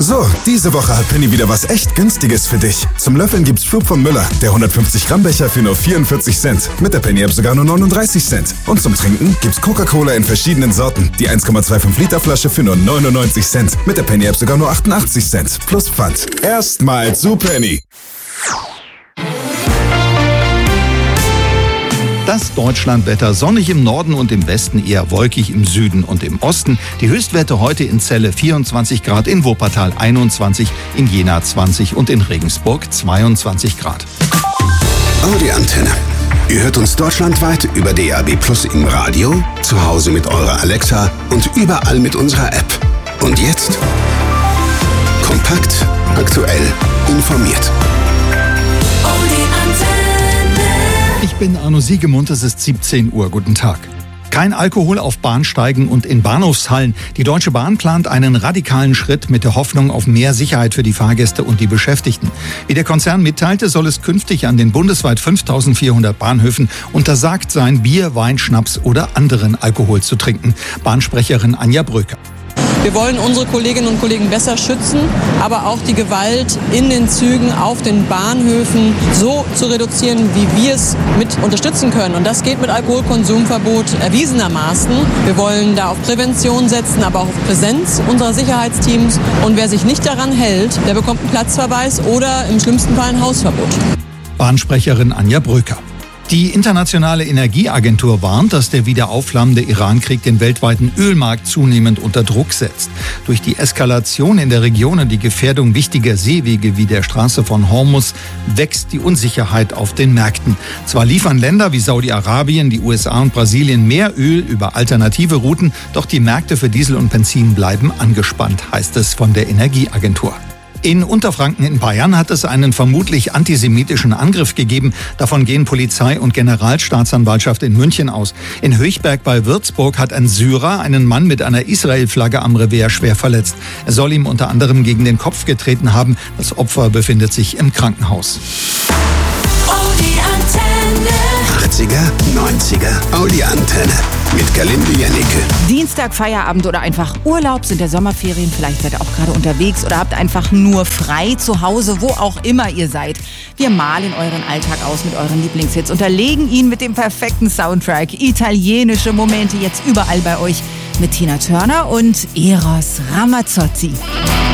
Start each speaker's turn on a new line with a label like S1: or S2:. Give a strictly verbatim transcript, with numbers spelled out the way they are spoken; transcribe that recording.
S1: So, diese Woche hat Penny wieder was echt Günstiges für dich. Zum Löffeln gibt's Schub von Müller, der hundertfünfzig Gramm Becher für nur vierundvierzig Cent. Mit der Penny-App sogar nur neununddreißig Cent. Und zum Trinken gibt's Coca-Cola in verschiedenen Sorten. Die eins Komma fünfundzwanzig Liter Flasche für nur neunundneunzig Cent. Mit der Penny-App sogar nur achtundachtzig Cent. Plus Pfand. Erstmal zu Penny.
S2: Das Deutschlandwetter: sonnig im Norden und im Westen, eher wolkig im Süden und im Osten. Die Höchstwerte heute in Celle vierundzwanzig Grad, in Wuppertal einundzwanzig, in Jena zwanzig und in Regensburg zweiundzwanzig Grad.
S3: Audi Antenne. Ihr hört uns deutschlandweit über D A B Plus im Radio, zu Hause mit eurer Alexa und überall mit unserer App. Und jetzt kompakt, aktuell, informiert.
S2: Ich bin Arno Siegemund, es ist siebzehn Uhr. Guten Tag. Kein Alkohol auf Bahnsteigen und in Bahnhofshallen. Die Deutsche Bahn plant einen radikalen Schritt mit der Hoffnung auf mehr Sicherheit für die Fahrgäste und die Beschäftigten. Wie der Konzern mitteilte, soll es künftig an den bundesweit fünftausendvierhundert Bahnhöfen untersagt sein, Bier, Wein, Schnaps oder anderen Alkohol zu trinken. Bahnsprecherin Anja Bröker.
S4: Wir wollen unsere Kolleginnen und Kollegen besser schützen, aber auch die Gewalt in den Zügen, auf den Bahnhöfen so zu reduzieren, wie wir es mit unterstützen können. Und das geht mit Alkoholkonsumverbot erwiesenermaßen. Wir wollen da auf Prävention setzen, aber auch auf Präsenz unserer Sicherheitsteams. Und wer sich nicht daran hält, der bekommt einen Platzverweis oder im schlimmsten Fall ein Hausverbot.
S2: Bahnsprecherin Anja Bröker. Die Internationale Energieagentur warnt, dass der wieder aufflammende Irankrieg den weltweiten Ölmarkt zunehmend unter Druck setzt. Durch die Eskalation in der Region und die Gefährdung wichtiger Seewege wie der Straße von Hormuz wächst die Unsicherheit auf den Märkten. Zwar liefern Länder wie Saudi-Arabien, die U S A und Brasilien mehr Öl über alternative Routen, doch die Märkte für Diesel und Benzin bleiben angespannt, heißt es von der Energieagentur. In Unterfranken in Bayern hat es einen vermutlich antisemitischen Angriff gegeben. Davon gehen Polizei und Generalstaatsanwaltschaft in München aus. In Höchberg bei Würzburg hat ein Syrer einen Mann mit einer Israel-Flagge am Revers schwer verletzt. Er soll ihm unter anderem gegen den Kopf getreten haben. Das Opfer befindet sich im Krankenhaus.
S3: achtziger, neunziger, Audi Antenne mit Galinde Janneke.
S5: Dienstag, Feierabend oder einfach Urlaub, sind der Sommerferien, vielleicht seid ihr auch gerade unterwegs oder habt einfach nur frei zu Hause, wo auch immer ihr seid. Wir malen euren Alltag aus mit euren Lieblingshits, unterlegen ihn mit dem perfekten Soundtrack. Italienische Momente jetzt überall bei euch mit Tina Turner und Eros Ramazzotti.